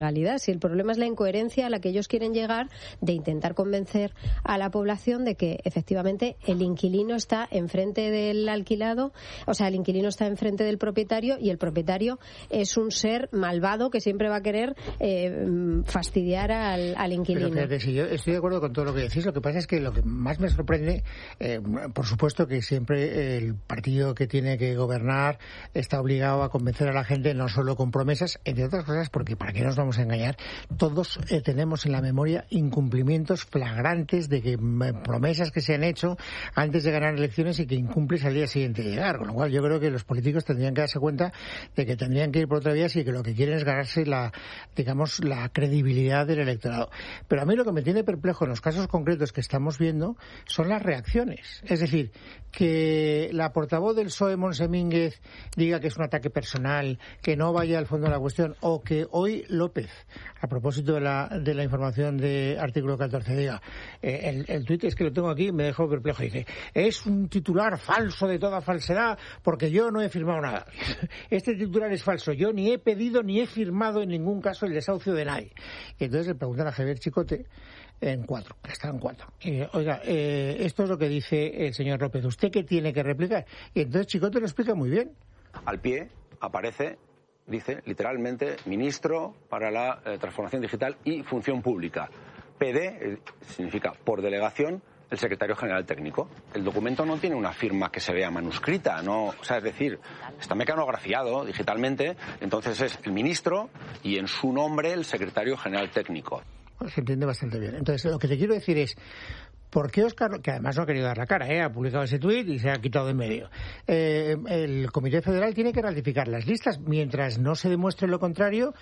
Si el problema es la incoherencia a la que ellos quieren llegar de intentar convencer a la población de que efectivamente el inquilino está enfrente del alquilado, o sea, el inquilino está enfrente del propietario y el propietario es un ser malvado que siempre va a querer fastidiar al inquilino. Pero fíjate, si yo estoy de acuerdo con todo lo que decís, lo que pasa es que lo que más me sorprende, por supuesto que siempre el partido que tiene que gobernar está obligado a convencer a la gente no solo con promesas, entre otras cosas porque para qué nos vamos a engañar, todos tenemos en la memoria incumplimientos flagrantes de que promesas que se han hecho antes de ganar elecciones y que incumples al día siguiente de llegar, con lo cual yo creo que los políticos tendrían que darse cuenta de que tendrían que ir por otra vía y que lo que quieren es ganarse la credibilidad del electorado. Pero a mí lo que me tiene perplejo en los casos concretos que estamos viendo son las reacciones, es decir, que la portavoz del PSOE, Montse Mínguez, diga que es un ataque personal, que no vaya al fondo de la cuestión, o que hoy López, a propósito de la información de artículo 14, diga, el tuit es que lo tengo aquí, me dejó perplejo, dice, es un titular falso de toda falsedad porque yo no he firmado nada. Este titular es falso, yo ni he pedido ni he firmado en ningún caso el desahucio de nadie. Y entonces le preguntan a Javier Chicote en 4, que está en 4. Oiga, esto es lo que dice el señor López, ¿usted qué tiene que replicar? Y entonces Chicote lo explica muy bien. Al pie aparece, dice literalmente, ministro para la transformación digital y función pública. PD significa por delegación el secretario general técnico. El documento no tiene una firma que se vea manuscrita, no, o sea, es decir, está mecanografiado digitalmente, entonces es el ministro y en su nombre el secretario general técnico. Se entiende bastante bien. Entonces, lo que te quiero decir es, ¿por qué Óscar, que además no ha querido dar la cara, ha publicado ese tuit y se ha quitado de en medio? El Comité Federal tiene que ratificar las listas. Mientras no se demuestre lo contrario,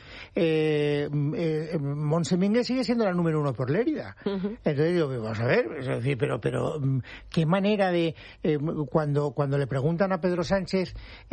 Montse Mínguez sigue siendo la número 1 por Lérida. Entonces digo, vamos a ver, es decir, pero qué manera de cuando le preguntan a Pedro Sánchez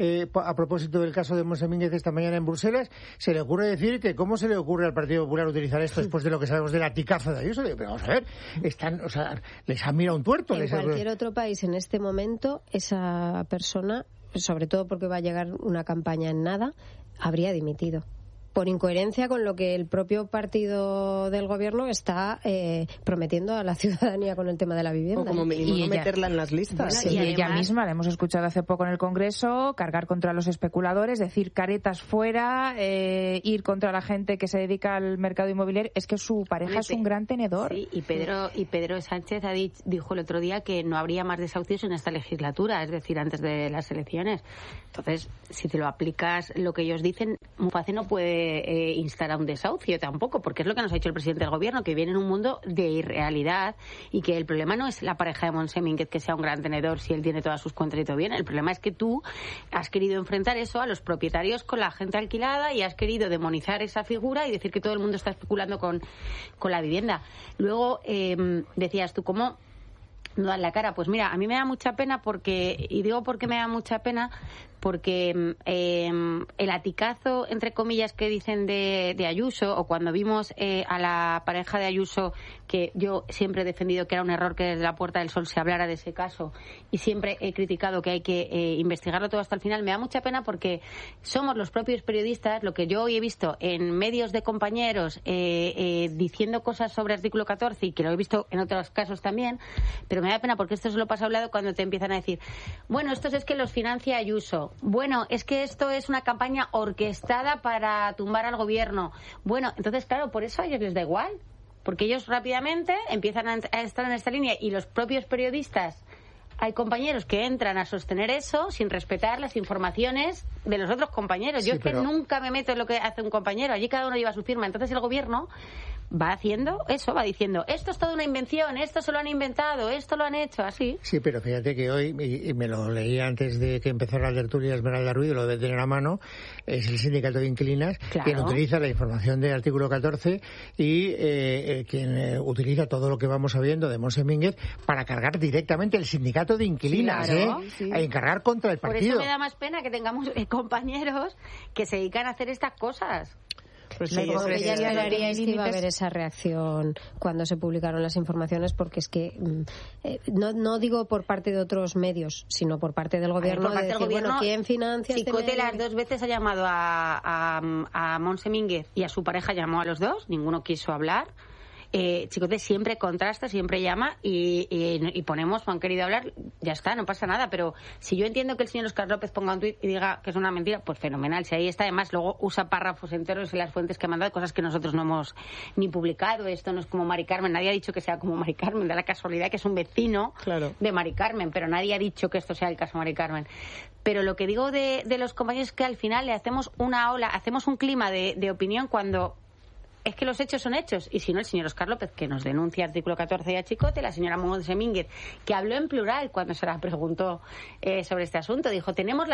a propósito del caso de Montse Mínguez esta mañana en Bruselas, se le ocurre decir que cómo se le ocurre al Partido Popular utilizar esto después de lo que sabemos de la ticaza de Ayuso. Pero vamos a ver, están, o sea, les ha mirado un tuerto. En cualquier otro país en este momento, esa persona, sobre todo porque va a llegar una campaña en nada, habría dimitido. Por incoherencia con lo que el propio partido del gobierno está prometiendo a la ciudadanía con el tema de la vivienda. O como mínimo no meterla en las listas. Bueno, y además, ella misma, la hemos escuchado hace poco en el Congreso, cargar contra los especuladores, decir caretas fuera, ir contra la gente que se dedica al mercado inmobiliario. Es que su pareja es un gran tenedor. Sí, y Pedro Sánchez dijo el otro día que no habría más desahucios en esta legislatura, es decir, antes de las elecciones. Entonces, si te lo aplicas lo que ellos dicen, muy fácil no puede instar a un desahucio tampoco, porque es lo que nos ha dicho el presidente del gobierno, que viene en un mundo de irrealidad y que el problema no es la pareja de Montse Mínguez que sea un gran tenedor si él tiene todas sus cuentas y todo bien. El problema es que tú has querido enfrentar eso a los propietarios con la gente alquilada y has querido demonizar esa figura y decir que todo el mundo está especulando con la vivienda. Luego decías tú, ¿cómo no dan la cara? Pues mira, a mí me da mucha pena porque, y digo porque me da mucha pena, porque el aticazo, entre comillas, que dicen de Ayuso, o cuando vimos a la pareja de Ayuso, que yo siempre he defendido que era un error que desde la Puerta del Sol se hablara de ese caso, y siempre he criticado que hay que investigarlo todo hasta el final, me da mucha pena porque somos los propios periodistas, lo que yo hoy he visto en medios de compañeros diciendo cosas sobre artículo 14, y que lo he visto en otros casos también, pero me da pena porque esto se lo pasa hablado cuando te empiezan a decir, bueno, esto es que los financia Ayuso. Bueno, es que esto es una campaña orquestada para tumbar al gobierno. Bueno, entonces, claro, por eso a ellos les da igual. Porque ellos rápidamente empiezan a estar en esta línea y los propios periodistas, hay compañeros que entran a sostener eso sin respetar las informaciones de los otros compañeros. Yo es que nunca me meto en lo que hace un compañero. Allí cada uno lleva su firma. Entonces el gobierno va haciendo eso, va diciendo, esto es toda una invención, esto se lo han inventado, esto lo han hecho, así. Sí, pero fíjate que hoy, y me lo leí antes de que empezara la tertulia Esmeralda Ruiz, lo debe tener a mano, es el sindicato de inquilinas, claro, quien utiliza la información del artículo 14 y quien utiliza todo lo que vamos sabiendo de Montse Mínguez para cargar directamente el sindicato de inquilinas, claro, a encargar contra el partido. Por eso me da más pena que tengamos compañeros que se dedican a hacer estas cosas. Pues sí, lo que ya esperaría es que iba a haber esa reacción cuando se publicaron las informaciones, porque es que no digo por parte de otros medios, sino por parte del gobierno, de decir, bueno, ¿quién financia? Chicote las 2 veces ha llamado a Montse Mínguez y a su pareja llamó a los dos, ninguno quiso hablar. Chicote siempre contrasta, siempre llama y ponemos, han querido hablar, ya está, no pasa nada. Pero si yo entiendo que el señor Óscar López ponga un tuit y diga que es una mentira, pues fenomenal. Si ahí está, además luego usa párrafos enteros en las fuentes que ha mandado, cosas que nosotros no hemos ni publicado. Esto no es como Mari Carmen, nadie ha dicho que sea como Mari Carmen, da la casualidad que es un vecino de Mari Carmen, pero nadie ha dicho que esto sea el caso Mari Carmen. Pero lo que digo de los compañeros es que al final le hacemos una ola, hacemos un clima de opinión cuando es que los hechos son hechos. Y si no, el señor Óscar López, que nos denuncia artículo 14 y a Chicote, la señora Montse Mínguez, que habló en plural cuando se la preguntó sobre este asunto, dijo, tenemos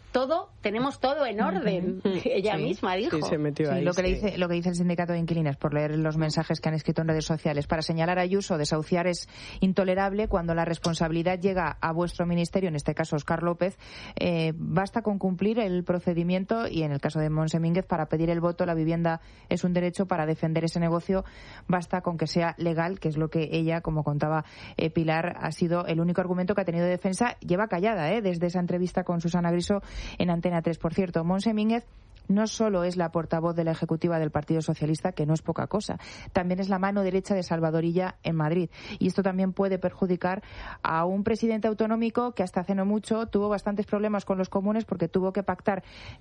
todo en orden. Ella misma dijo. Sí, se metió ahí, lo que dice el sindicato de inquilinas, por leer los mensajes que han escrito en redes sociales, para señalar a Ayuso, desahuciar es intolerable cuando la responsabilidad llega a vuestro ministerio, en este caso Óscar López, basta con cumplir el procedimiento y en el caso de Montse Mínguez, para pedir el voto, la vivienda es un derecho, para defender ese negocio basta con que sea legal, que es lo que ella, como contaba Pilar, ha sido el único argumento que ha tenido de defensa. Lleva callada desde esa entrevista con Susana Griso en Antena 3. Por cierto, Montse Mínguez no solo es la portavoz de la ejecutiva del Partido Socialista, que no es poca cosa, también es la mano derecha de Salvador Illa en Madrid. Y esto también puede perjudicar a un presidente autonómico que hasta hace no mucho tuvo bastantes problemas con los comunes porque tuvo que pactar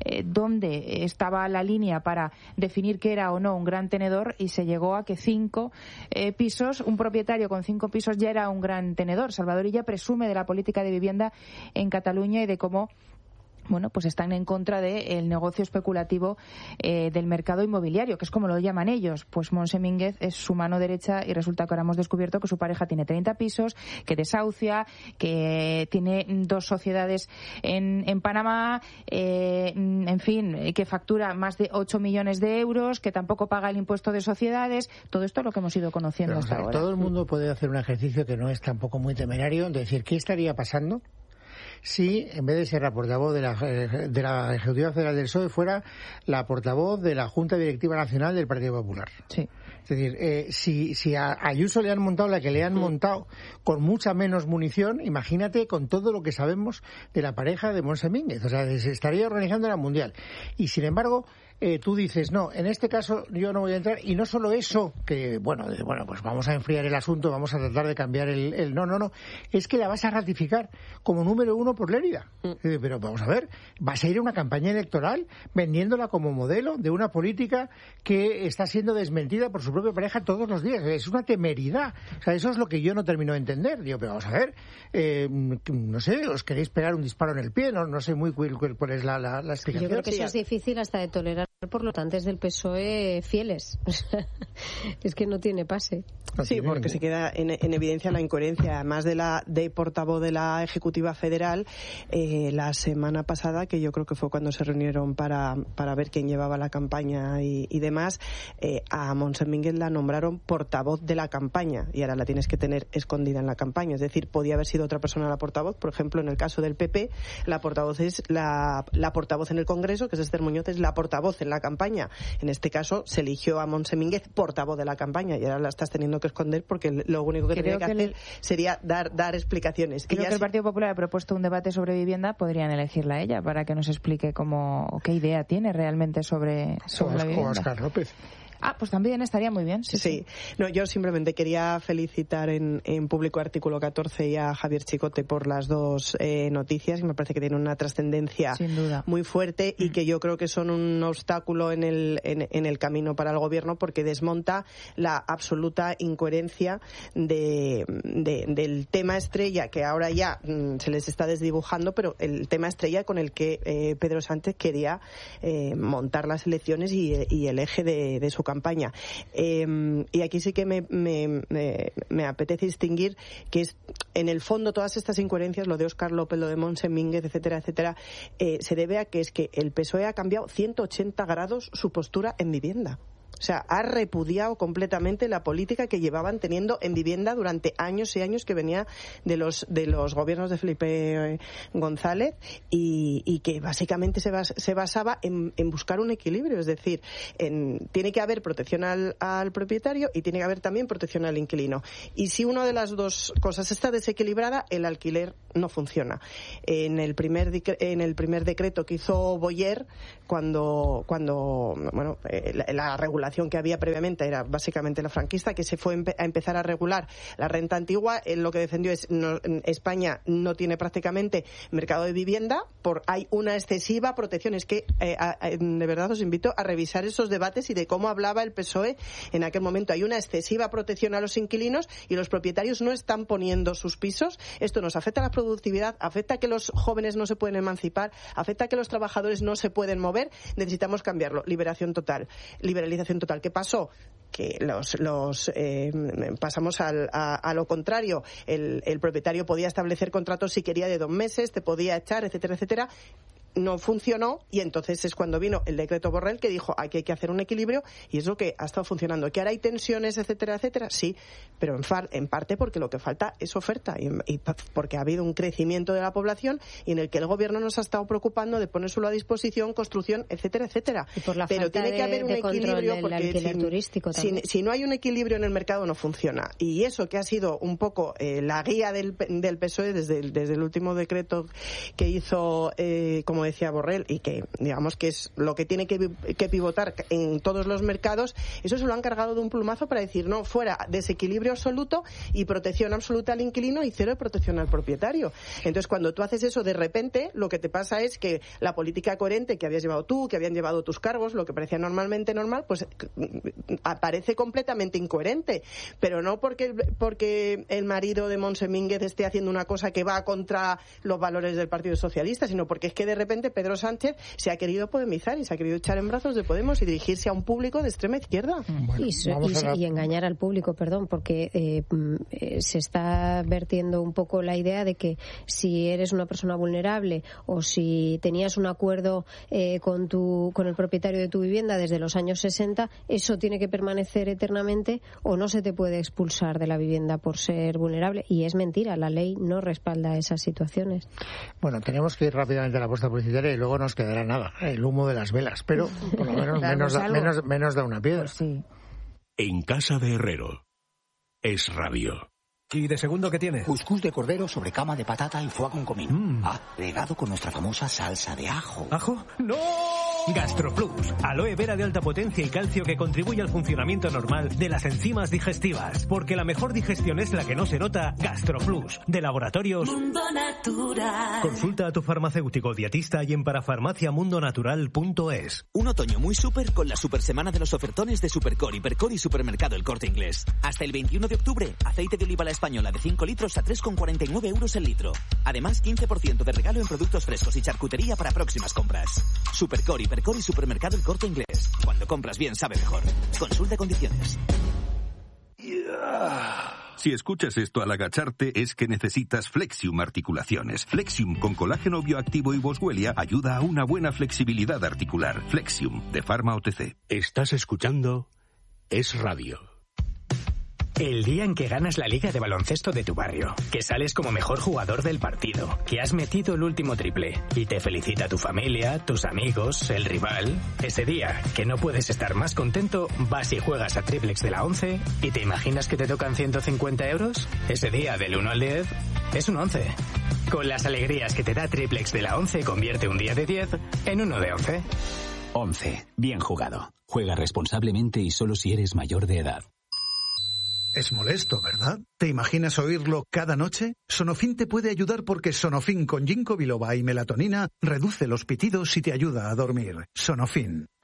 dónde estaba la línea para definir qué era o no un gran tenedor, y se llegó a que 5 pisos, un propietario con 5 pisos ya era un gran tenedor. Salvador Illa presume de la política de vivienda en Cataluña y de cómo pues están en contra del negocio especulativo del mercado inmobiliario, que es como lo llaman ellos. Pues Montse Mínguez es su mano derecha y resulta que ahora hemos descubierto que su pareja tiene 30 pisos, que desahucia, que tiene 2 sociedades en Panamá, en fin, que factura más de 8 millones de euros, que tampoco paga el impuesto de sociedades. Todo esto es lo que hemos ido conociendo hasta ahora. Todo el mundo puede hacer un ejercicio que no es tampoco muy temerario, de decir, ¿qué estaría pasando si en vez de ser la portavoz de la Ejecutiva Federal del PSOE fuera la portavoz de la Junta Directiva Nacional del Partido Popular? Sí. Es decir, si a Ayuso le han montado la que le han montado con mucha menos munición, imagínate con todo lo que sabemos de la pareja de Montse Mínguez. O sea, se estaría organizando la Mundial. Y sin embargo, tú dices, no, en este caso yo no voy a entrar. Y no solo eso, que bueno, pues vamos a enfriar el asunto, vamos a tratar de cambiar el no. Es que la vas a ratificar como número 1 por Lérida. Pero vamos a ver, vas a ir a una campaña electoral vendiéndola como modelo de una política que está siendo desmentida por su propia pareja todos los días. Es una temeridad. O sea, eso es lo que yo no termino de entender. Digo, pero vamos a ver, no sé, os queréis pegar un disparo en el pie, no sé muy cuál es la explicación. Yo creo que eso es difícil hasta de tolerar por los votantes del PSOE fieles. Es que no tiene pase. Sí, porque se queda en evidencia la incoherencia. Además de portavoz de la Ejecutiva Federal, la semana pasada, que yo creo que fue cuando se reunieron para ver quién llevaba la campaña y demás, a Montse Mínguez la nombraron portavoz de la campaña y ahora la tienes que tener escondida en la campaña. Es decir, podía haber sido otra persona la portavoz. Por ejemplo, en el caso del PP, la portavoz es la portavoz en el Congreso, que es Esther Muñoz, es la portavoz en la campaña. En este caso se eligió a Montse Mínguez portavoz de la campaña y ahora la estás teniendo que esconder porque lo único que tendría que hacer sería dar explicaciones. Creo que el Partido Popular ha propuesto un debate sobre vivienda, podrían elegirla a ella para que nos explique qué idea tiene realmente sobre la vivienda. O Óscar López. Pues también estaría muy bien. Sí. No, yo simplemente quería felicitar en público Artículo 14 y a Javier Chicote por las 2 noticias, que me parece que tienen una trascendencia muy fuerte y que yo creo que son un obstáculo en el camino para el gobierno, porque desmonta la absoluta incoherencia del tema estrella, que ahora ya se les está desdibujando, pero el tema estrella con el que Pedro Sánchez quería montar las elecciones y el eje de su campaña. Y aquí sí que me apetece distinguir que es, en el fondo, todas estas incoherencias, lo de Óscar López, lo de Montse Mínguez, etcétera, se debe a que es que el PSOE ha cambiado 180 grados su postura en vivienda. O sea, ha repudiado completamente la política que llevaban teniendo en vivienda durante años y años, que venía de los gobiernos de Felipe González, y que básicamente se basaba en buscar un equilibrio. Es decir, tiene que haber protección al propietario y tiene que haber también protección al inquilino. Y si una de las dos cosas está desequilibrada, el alquiler no funciona. En el primer decreto que hizo Boyer, cuando la regulación que había previamente era básicamente la franquista, que se fue a empezar a regular la renta antigua, él lo que defendió es España no tiene prácticamente mercado de vivienda, hay una excesiva protección. Es que de verdad os invito a revisar esos debates y de cómo hablaba el PSOE en aquel momento. Hay una excesiva protección a los inquilinos y los propietarios no están poniendo sus pisos. Esto nos afecta a la productividad, afecta a que los jóvenes no se pueden emancipar, afecta a que los trabajadores no se pueden mover. Necesitamos cambiarlo. Liberalización total. ¿Qué pasó? Que pasamos a lo contrario. El propietario podía establecer contratos si quería de 2 meses, te podía echar, etcétera, etcétera. No funcionó, y entonces es cuando vino el decreto Borrell, que dijo aquí hay que hacer un equilibrio, y es lo que ha estado funcionando. ¿Que ahora hay tensiones, etcétera, etcétera? Sí, pero en parte porque lo que falta es oferta, y porque ha habido un crecimiento de la población y en el que el gobierno nos ha estado preocupando de ponérselo a disposición, construcción, etcétera, etcétera. Y por la pero falta tiene que haber un equilibrio, porque turístico si no hay un equilibrio en el mercado no funciona. Y eso que ha sido un poco la guía del PSOE desde el último decreto que hizo, como decía Borrell, y que digamos que es lo que tiene que pivotar en todos los mercados, eso se lo han cargado de un plumazo para decir no, fuera desequilibrio absoluto y protección absoluta al inquilino y cero de protección al propietario. Entonces, cuando tú haces eso, de repente lo que te pasa es que la política coherente que habías llevado tú, que habían llevado tus cargos, lo que parecía normalmente normal, pues aparece completamente incoherente. Pero no porque el marido de Montse Mínguez esté haciendo una cosa que va contra los valores del Partido Socialista, sino porque es que de repente Pedro Sánchez se ha querido podemizar y se ha querido echar en brazos de Podemos y dirigirse a un público de extrema izquierda. Bueno, y engañar al público, porque se está vertiendo un poco la idea de que si eres una persona vulnerable o si tenías un acuerdo con el propietario de tu vivienda desde los años 60, eso tiene que permanecer eternamente o no se te puede expulsar de la vivienda por ser vulnerable. Y es mentira, la ley no respalda esas situaciones. Bueno, tenemos que ir rápidamente a la puesta publicitaria y luego nos quedará nada, el humo de las velas, pero por lo menos menos da una piedra. Pues sí. En casa de Herrero. Es Radio. ¿Y de segundo qué tiene? Cuscús de cordero sobre cama de patata y foie con comino. Regado con nuestra famosa salsa de ajo. ¿Ajo? ¡No! GastroPlus, aloe vera de alta potencia y calcio que contribuye al funcionamiento normal de las enzimas digestivas. Porque la mejor digestión es la que no se nota. GastroPlus, de Laboratorios Mundo Natural. Consulta a tu farmacéutico dietista y en parafarmaciamundonatural.es. Un otoño muy súper con la super semana de los ofertones de Supercor, Hipercor y Supermercado El Corte Inglés. Hasta el 21 de octubre, aceite de oliva la española de 5 litros a 3,49 euros el litro. Además, 15% de regalo en productos frescos y charcutería para próximas compras. Supercor, Hipercor y Supermercado El Corte Inglés. Cuando compras bien, sabe mejor. Consulta condiciones. Si escuchas esto al agacharte es que necesitas Flexium Articulaciones. Flexium con colágeno bioactivo y boswellia ayuda a una buena flexibilidad articular. Flexium, de Pharma OTC. Estás escuchando Es Radio. El día en que ganas la liga de baloncesto de tu barrio, que sales como mejor jugador del partido, que has metido el último triple y te felicita tu familia, tus amigos, el rival. Ese día que no puedes estar más contento, vas y juegas a Triplex de la 11 y te imaginas que te tocan 150 euros. Ese día del 1 al 10 es un 11. Con las alegrías que te da Triplex de la 11, convierte un día de 10 en uno de 11. 11. Bien jugado. Juega responsablemente y solo si eres mayor de edad. Es molesto, ¿verdad? ¿Te imaginas oírlo cada noche? Sonofin te puede ayudar porque Sonofin con ginkgo biloba y melatonina reduce los pitidos y te ayuda a dormir. Sonofin.